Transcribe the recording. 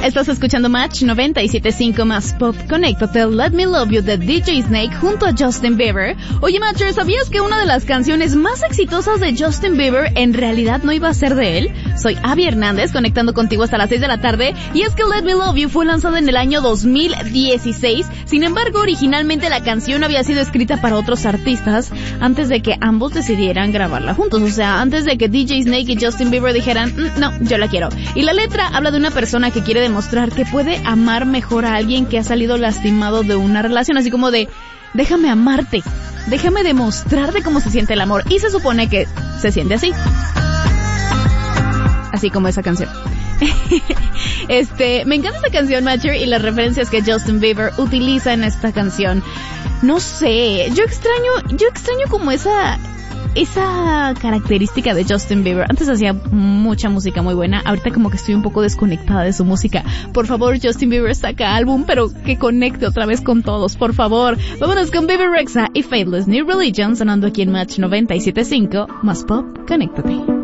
Estás escuchando Match 97.5 más Pop. Conéctate, Let Me Love You de DJ Snake junto a Justin Bieber. Oye, Matcher, ¿sabías que una de las canciones más exitosas de Justin Bieber en realidad no iba a ser de él? Soy Abby Hernández, conectando contigo hasta las 6 de la tarde, y es que Let Me Love You fue lanzada en el año 2016. Sin embargo, originalmente la canción había sido escrita para otros artistas antes de que ambos decidieran grabarla juntos. O sea, antes de que DJ Snake y Justin Bieber dijeran, no, yo la quiero. Y la letra habla de una persona que quiere demostrar que puede amar mejor a alguien que ha salido lastimado de una relación, así como de, déjame amarte, déjame demostrarte cómo se siente el amor. Y se supone que se siente así como esa canción. Me encanta esta canción, Matcher, y las referencias que Justin Bieber utiliza en esta canción. No sé, yo extraño como esa característica de Justin Bieber. Antes hacía mucha música muy buena, ahorita como que estoy un poco desconectada de su música. Por favor, Justin Bieber saca álbum, pero que conecte otra vez con todos, por favor. Vámonos con Bebe Rexha y Faithless New Religion, sonando aquí en Match 97.5, más Pop, conéctate.